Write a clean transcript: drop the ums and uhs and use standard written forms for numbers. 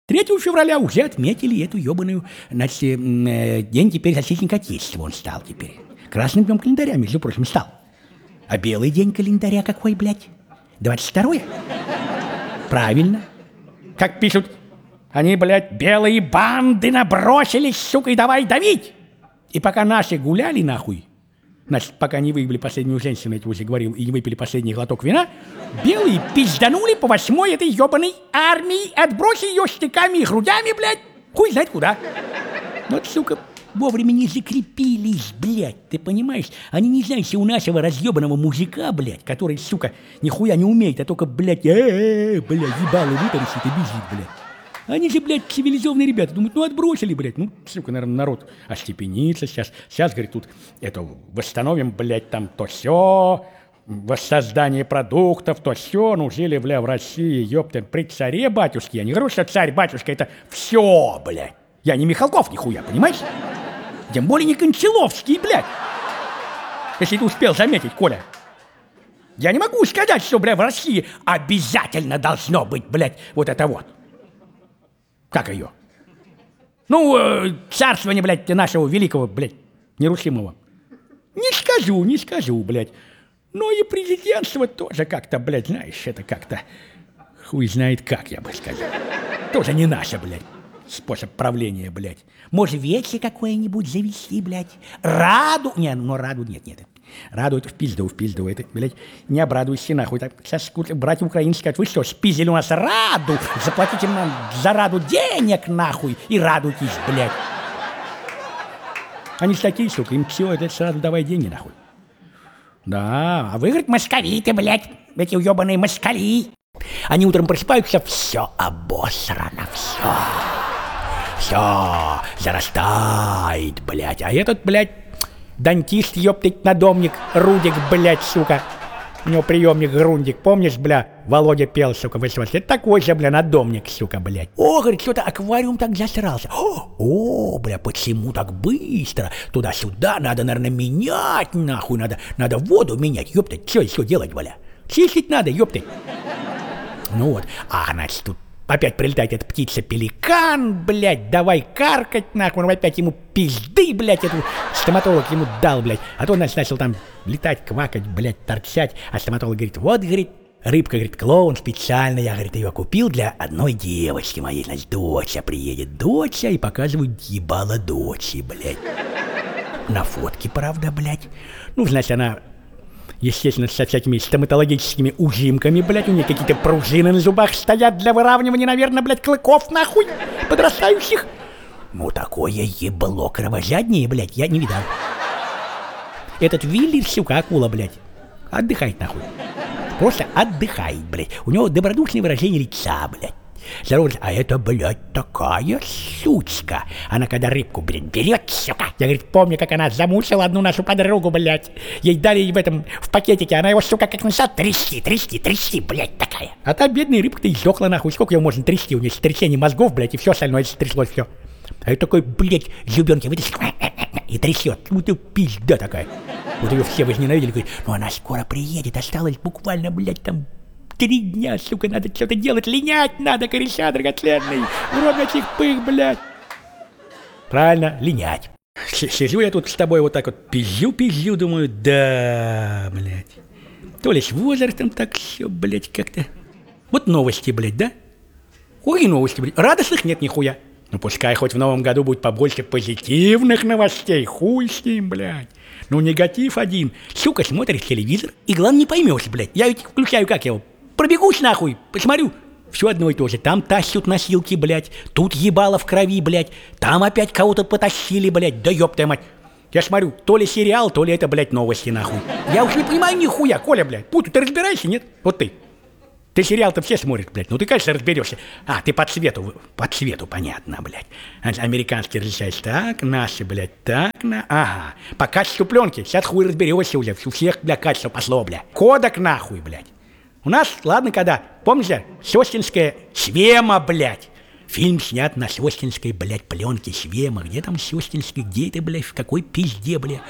3 февраля уже отметили эту ебаную, значит, день теперь защитника Отечества он стал теперь. Красным днем календаря, между прочим, стал. А белый день календаря какой, блядь? 22-е? Правильно. Как пишут, они, блядь, белые банды набросились, сука, и давай давить. И пока наши гуляли, нахуй, значит, пока не выебли последнюю женщину, я тебе уже говорил, и не выпили последний глоток вина, белые пизданули по 8-й этой ебаной армии, отбросили ее штыками и грудями, блядь, хуй знает куда. Вот, сука, вовремя не закрепились, блядь, ты понимаешь? Они не знают, что у нашего разъебанного мужика, блядь, который, сука, нихуя не умеет, а только, блядь, блядь, ебало вытаращит и бежит, блядь. Они же, блядь, цивилизованные ребята. Думают, ну отбросили, блядь. Ну, сука, наверное, народ остепенится сейчас. Сейчас, говорит, тут это восстановим, блядь, там то все, воссоздание продуктов, то все. Ну, жили, бля, в России, ёпта, при царе батюшке. Я не говорю, что царь-батюшка это все, блядь. Я не Михалков нихуя, понимаешь? Тем более не Кончаловский, блядь. Если ты успел заметить, Коля. Я не могу сказать, что, бля, в России обязательно должно быть, блядь, вот это вот. Как ее? Ну, царствование, блядь, нашего великого, блядь, нерушимого. Не скажу, блядь. Но и президентство тоже как-то, блядь, знаешь, это как-то хуй знает как, я бы сказал. Тоже не наше, блядь, способ правления, блядь. Может, вече какое-нибудь завести, блядь? Раду? Не, ну раду нет. Раду это в пизду, это, блядь, не обрадуйся, нахуй. Так, сейчас братья украинцы скажут, вы что, спиздили у нас Раду? Заплатите нам за Раду денег, нахуй, и радуйтесь, блядь. Они ж такие, сука, им все, это сразу давай деньги, нахуй. Да, а вы, говорит, московиты, блядь, эти уебаные москали. Они утром просыпаются, все обосрано, все зарастает, блядь. А этот, блядь, дантист, ёптать, надомник, Рудик, блядь, сука. У него приемник Грундик, помнишь, бля, Володя пел, сука, в 18 лет. Такой же, бля, надомник, сука, блядь. О, говорит, что-то аквариум так засрался. О, бля, почему так быстро? Туда-сюда надо, наверное, менять, нахуй, надо воду менять, ёптать. Что еще делать, бля? Чистить надо, ёптать. Ну вот, значит, тут опять прилетает эта птица-пеликан, блядь, давай каркать, нахуй, он опять ему пизды, блядь, эту стоматолог ему дал, блядь. А то он начал там летать, квакать, блядь, торчать, а стоматолог говорит, вот, говорит, рыбка, говорит, клоун, специально я, говорит, ее купил для одной девочки моей, значит, доча приедет, доча, и показывают ебало дочи, блядь. На фотке, правда, блядь. Ну, значит, она... Естественно, со всякими стоматологическими ужимками, блядь, у нее какие-то пружины на зубах стоят для выравнивания, наверное, блядь, клыков, нахуй, подрастающих. Ну, такое ебло кровожаднее, блядь, я не видал. Этот Вилли, сука, акула, блядь, отдыхает, нахуй. Просто отдыхает, блядь. У него добродушное выражение лица, блядь. Здорово, а это, блядь, такая сучка. Она когда рыбку, блядь, берет, сука. Я, говорит, помню, как она замучила одну нашу подругу, блядь. Ей дали в пакетике, она его, сука, как начала трясти, блядь, такая. А та бедная рыбка-то издохла, нахуй. Сколько ее можно трясти? У нее трясение мозгов, блядь, и все остальное тряслось, все. А это такой, блядь, зубенки вытащит и трясет. Вот это пизда такая. Вот ее все возненавидели, говорят, ну она скоро приедет, осталось буквально, блядь, там 3 дня, сука, надо что-то делать, линять надо, кореша драгоценный, в рот этих пых, блядь. Правильно, линять. Сижу я тут с тобой вот так вот, пизжу, думаю, да, блядь. То ли с возрастом так все, блядь, как-то. Вот новости, блядь, да? Ой, новости, блядь, радостных нет нихуя. Ну пускай хоть в новом году будет побольше позитивных новостей, хуй с ним, блядь. Ну негатив один. Сука, смотришь телевизор и главное не поймешь, блядь. Я ведь включаю, как его, пробегусь нахуй, посмотрю. Все одно и то же. Там тащут носилки, блядь. Тут ебало в крови, блядь. Там опять кого-то потащили, блядь. Да ёб твою мать. Я смотрю, то ли сериал, то ли это, блядь, новости, нахуй. Я уж не понимаю нихуя, Коля, блядь. Путу, ты разбираешься, нет? Вот ты. Ты сериал-то все смотрят, блядь. Ну ты, конечно, разберешься. Ты по цвету, понятно, блядь. Американский различается так, наши, блядь, так, ага. По качеству пленки, сейчас хуй разберешься уже. У всех, блядь, качество пошло, блядь. Кодек, нахуй, блядь. У нас, ладно, когда, помните, сёстинская Свема, блядь. Фильм снят на сёстинской, блядь, пленке Свема. Где там сёстинский, где это, блядь, в какой пизде, блядь.